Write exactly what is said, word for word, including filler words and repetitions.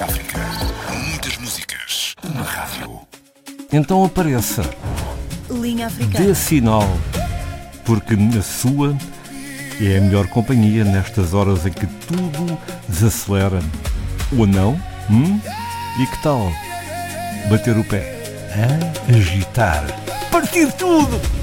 África. Muitas músicas. Uma rádio. Então apareça. Linha Africana. Dê sinal. Porque a sua é a melhor companhia nestas horas em que tudo desacelera. Ou não? Hum? E que tal? Bater o pé? Hã? Agitar. Partir tudo!